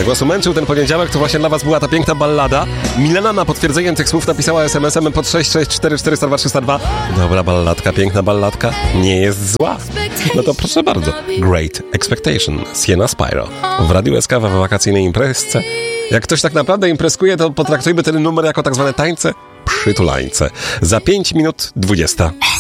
Jak was umęczył ten poniedziałek, to właśnie dla was była ta piękna ballada. Milena na potwierdzenie tych słów napisała SMS-em pod 6644302. Dobra balladka, piękna balladka, nie jest zła. No to proszę bardzo. Great Expectation, Sienna Spyro. W Radiu SK w wakacyjnej imprezce. Jak ktoś tak naprawdę imprezkuje, to potraktujmy ten numer jako tak zwane tańce przytulańce. Za 5 minut 20.